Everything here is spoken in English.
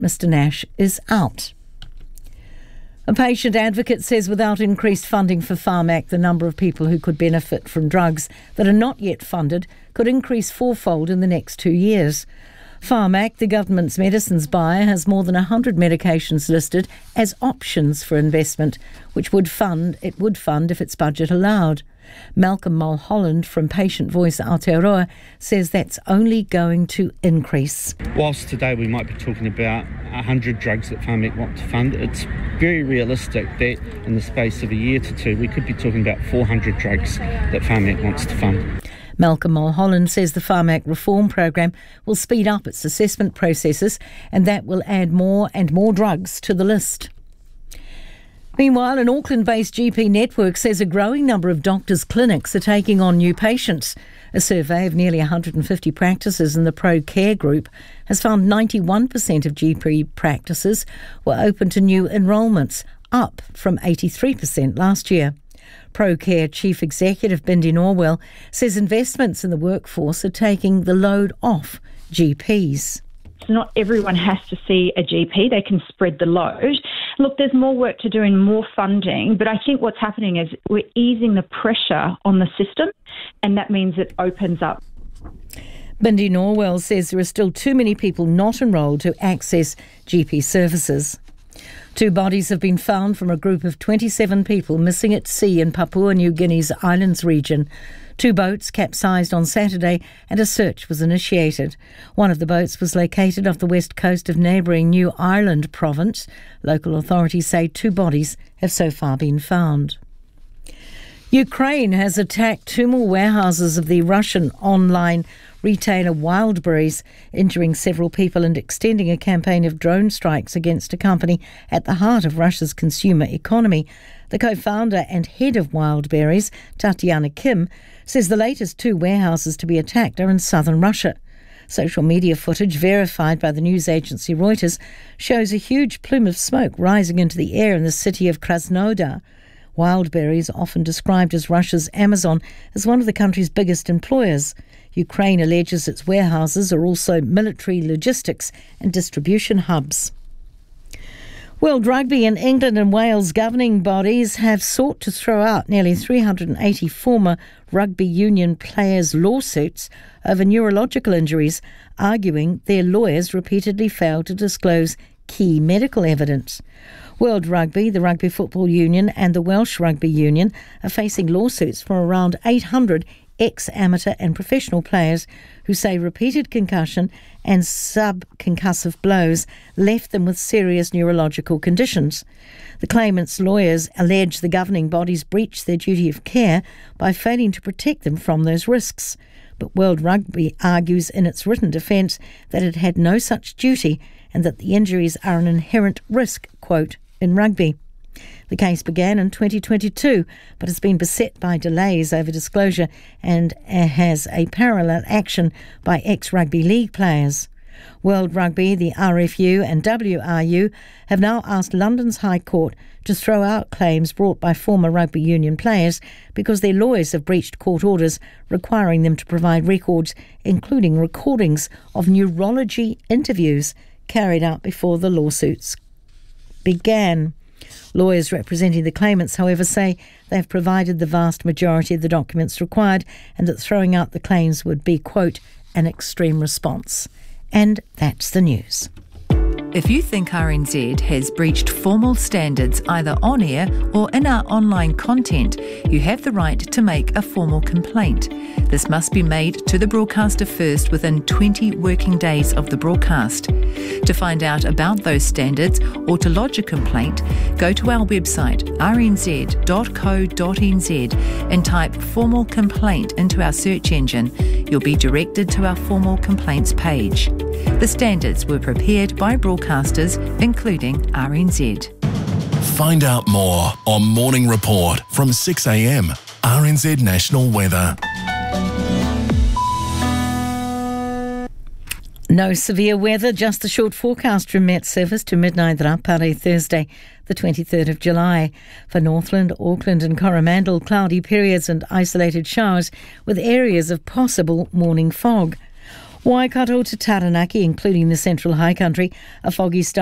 Mr Nash is out. A patient advocate says without increased funding for Pharmac, the number of people who could benefit from drugs that are not yet funded could increase fourfold in the next 2 years. Pharmac, the government's medicines buyer, has more than 100 medications listed as options for investment, which it would fund if its budget allowed. Malcolm Mulholland from Patient Voice Aotearoa says that's only going to increase. Whilst today we might be talking about 100 drugs that Pharmac want to fund, it's very realistic that in the space of a year to two we could be talking about 400 drugs that Pharmac wants to fund. Malcolm Mulholland says the Pharmac reform program will speed up its assessment processes and that will add more and more drugs to the list. Meanwhile, an Auckland-based GP network says a growing number of doctors' clinics are taking on new patients. A survey of nearly 150 practices in the ProCare group has found 91% of GP practices were open to new enrolments, up from 83% last year. ProCare Chief Executive Bindi Norwell says investments in the workforce are taking the load off GPs. So not everyone has to see a GP. They can spread the load. Look, there's more work to do and more funding, but I think what's happening is we're easing the pressure on the system, and that means it opens up. Bindi Norwell says there are still too many people not enrolled to access GP services. 2 bodies have been found from a group of 27 people missing at sea in Papua New Guinea's islands region. 2 boats capsized on Saturday and a search was initiated. One of the boats was located off the west coast of neighbouring New Ireland province. Local authorities say 2 bodies have so far been found. Ukraine has attacked 2 more warehouses of the Russian online retailer Wildberries, injuring several people and extending a campaign of drone strikes against a company at the heart of Russia's consumer economy. The co-founder and head of Wildberries, Tatiana Kim, says the latest 2 warehouses to be attacked are in southern Russia. Social media footage verified by the news agency Reuters shows a huge plume of smoke rising into the air in the city of Krasnodar. Wildberries, often described as Russia's Amazon, is one of the country's biggest employers. Ukraine alleges its warehouses are also military logistics and distribution hubs. World Rugby and England and Wales governing bodies have sought to throw out nearly 380 former rugby union players' lawsuits over neurological injuries, arguing their lawyers repeatedly failed to disclose key medical evidence. World Rugby, the Rugby Football Union and the Welsh Rugby Union are facing lawsuits from around 800 ex-amateur and professional players who say repeated concussion and subconcussive blows left them with serious neurological conditions. The claimants' lawyers allege the governing bodies breached their duty of care by failing to protect them from those risks. But World Rugby argues in its written defence that it had no such duty and that the injuries are an inherent risk, quote, in rugby. The case began in 2022 but has been beset by delays over disclosure and has a parallel action by ex-rugby league players. World Rugby, the RFU and WRU have now asked London's High Court to throw out claims brought by former rugby union players because their lawyers have breached court orders requiring them to provide records, including recordings of neurology interviews carried out before the lawsuits began. Lawyers representing the claimants, however, say they have provided the vast majority of the documents required and that throwing out the claims would be, quote, an extreme response. And that's the news. If you think RNZ has breached formal standards either on air or in our online content, you have the right to make a formal complaint. This must be made to the broadcaster first within 20 working days of the broadcast. To find out about those standards or to lodge a complaint, go to our website rnz.co.nz and type formal complaint into our search engine. You'll be directed to our formal complaints page. The standards were prepared by broadcasters, including RNZ. Find out more on Morning Report from 6 a.m. RNZ National Weather. No severe weather, just a short forecast from Met Service to midnight Rapare Thursday, the 23rd of July. For Northland, Auckland and Coromandel, cloudy periods and isolated showers with areas of possible morning fog. Waikato to Taranaki, including the Central High Country, a foggy start